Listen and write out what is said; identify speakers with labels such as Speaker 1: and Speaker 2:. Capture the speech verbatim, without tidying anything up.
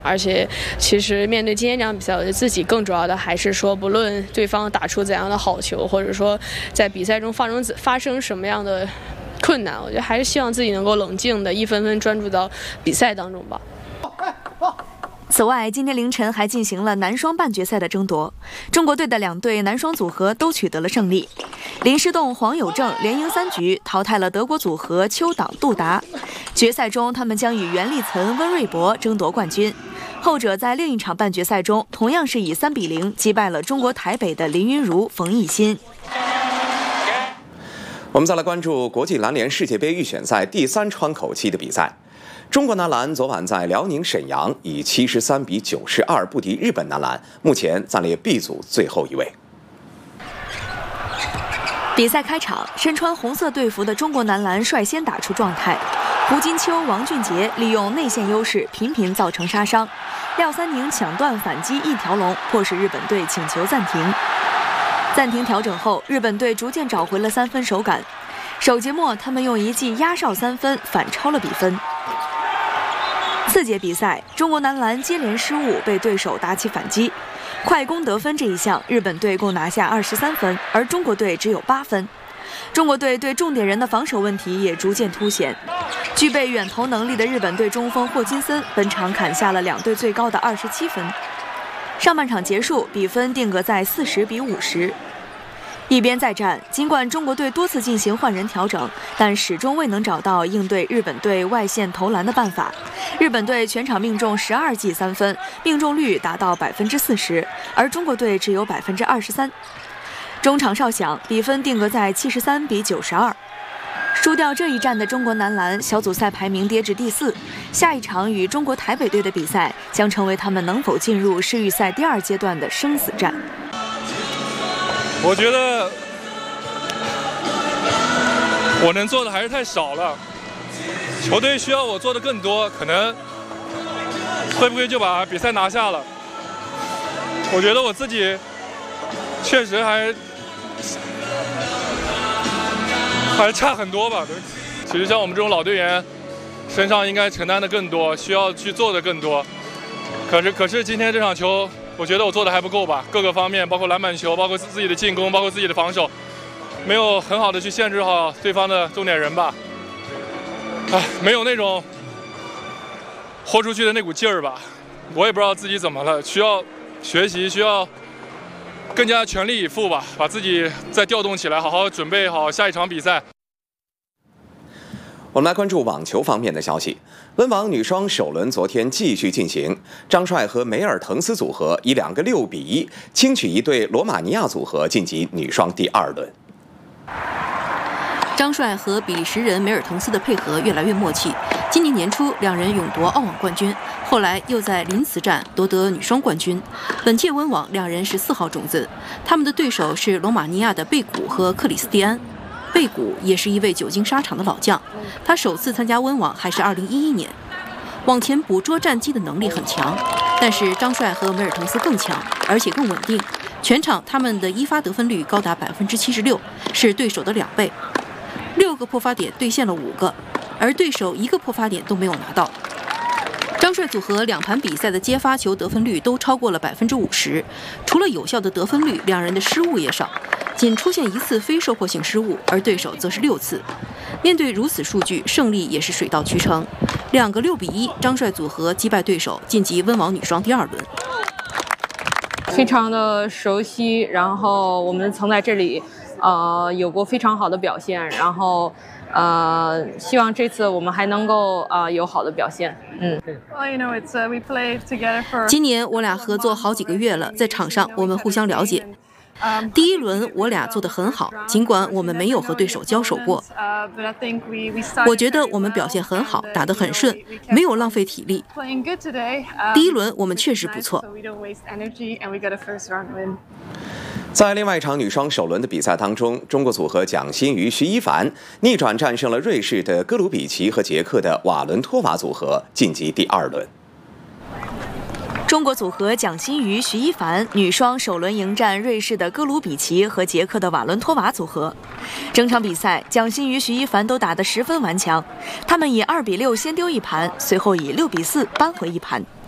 Speaker 1: 而且，其实面对今天这场比赛，我觉得自己更主要的还是说，不论对方打出怎样的好球，或者说在比赛中发生发生什么样的困难，我觉得还是希望自己能够冷静的一分分专注到比赛当中吧。
Speaker 2: 此外，今天凌晨还进行了男双半决赛的争夺，中国队的两队男双组合都取得了胜利。林诗栋、黄有正连赢三局，淘汰了德国组合邱导、杜达。决赛中，他们将与袁立岑、温瑞博争夺冠军。后者在另一场半决赛中，同样是以三比零击败了中国台北的林昀儒、冯艺昕。
Speaker 3: 我们再来关注国际篮联世界杯预选赛第三窗口期的比赛。中国男篮昨晚在辽宁沈阳以七十三比九十二不敌日本男篮，目前暂列 B 组最后一位。
Speaker 2: 比赛开场，身穿红色队服的中国男篮率先打出状态。胡金秋、王俊杰利用内线优势频频造成杀伤，廖三宁抢断反击一条龙，迫使日本队请求暂停。暂停调整后，日本队逐渐找回了三分手感。首节末，他们用一记压哨三分反超了比分。次节比赛，中国男篮接连失误，被对手打起反击。快攻得分这一项，日本队共拿下二十三分，而中国队只有八分。中国队对重点人的防守问题也逐渐凸显。具备远投能力的日本队中锋霍金森本场砍下了两队最高的二十七分。上半场结束，比分定格在四十比五十。一边再战，尽管中国队多次进行换人调整，但始终未能找到应对日本队外线投篮的办法。日本队全场命中十二记三分，命中率达到百分之四十，而中国队只有百分之二十三。中场哨响，比分定格在七十三比九十二。输掉这一战的中国男篮小组赛排名跌至第四，下一场与中国台北队的比赛将成为他们能否进入世预赛第二阶段的生死战。
Speaker 4: 我觉得我能做的还是太少了，球队需要我做的更多，可能会不会就把比赛拿下了？我觉得我自己确实还还差很多吧。其实像我们这种老队员，身上应该承担的更多，需要去做的更多。可是，可是今天这场球，我觉得我做的还不够吧，各个方面，包括篮板球，包括自己的进攻，包括自己的防守，没有很好的去限制好对方的重点人吧。哎，没有那种豁出去的那股劲儿吧。我也不知道自己怎么了，需要学习，需要更加全力以赴吧，把自己再调动起来，好好准备好下一场比赛。
Speaker 3: 我们来关注网球方面的消息。温网女双首轮昨天继续进行，张帅和梅尔滕斯组合以两个六比一轻取一对罗马尼亚组合，晋级女双第二轮。
Speaker 5: 张帅和比利时人梅尔滕斯的配合越来越默契。今年年初，两人勇夺澳网冠军，后来又在林茨站夺得女双冠军。本届温网，两人是四号种子，他们的对手是罗马尼亚的贝古和克里斯蒂安。贝古也是一位久经沙场的老将，他首次参加温网还是二零一一年。往前捕捉战机的能力很强，但是张帅和梅尔滕斯更强，而且更稳定。全场他们的一发得分率高达百分之七十六，是对手的两倍。六个破发点兑现了五个，而对手一个破发点都没有拿到。张帅组合两盘比赛的接发球得分率都超过了百分之五十，除了有效的得分率，两人的失误也少，仅出现一次非受迫性失误，而对手则是六次。面对如此数据，胜利也是水到渠成。两个六比一，张帅组合击败对手，晋级温网女双第二轮。
Speaker 6: 非常的熟悉，然后我们曾在这里，呃，有过非常好的表现，然后。呃，希望这次我们还能够啊、呃、有好的表现。嗯。
Speaker 5: 今年我俩合作好几个月了，在场上我们互相了解。第一轮我俩做得很好，尽管我们没有和对手交手过。我觉得我们表现很好，打得很顺，没有浪费体力。第一轮我们确实不错。
Speaker 3: 在另外一场女双首轮的比赛当中，中国组合蒋欣瑜、徐一凡逆转战胜了瑞士的戈鲁比奇和捷克的瓦伦托娃组合，晋级第二轮。
Speaker 2: 中国组合蒋欣瑜、徐一凡女双首轮迎战瑞士的戈鲁比奇和捷克的瓦伦托娃组合。整场比赛，蒋欣瑜、徐一凡都打得十分顽强，他们以二比六先丢一盘，随后以六比四扳回一盘。